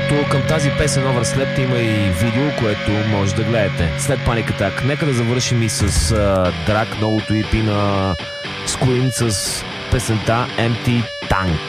Както към тази песен Over Slept има и видео, което може да гледате след Panic Attack. Нека да завършим и с Drag, новото EP на Scream с песента Empty Tank.